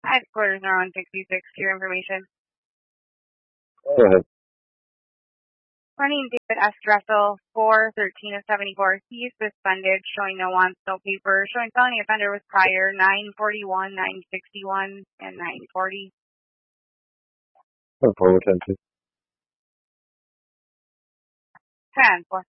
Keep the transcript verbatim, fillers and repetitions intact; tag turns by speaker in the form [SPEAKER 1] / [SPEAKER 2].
[SPEAKER 1] Headquarters are on sixty-six. Your information.
[SPEAKER 2] Go ahead.
[SPEAKER 1] Morning, David S. Dressel, four thirteen of seventy-four. He's suspended, showing no wants, no paper, showing felony offender was prior, nine forty-one, nine sixty-one, and nine forty.
[SPEAKER 2] ten four, ten two.
[SPEAKER 1] ten four.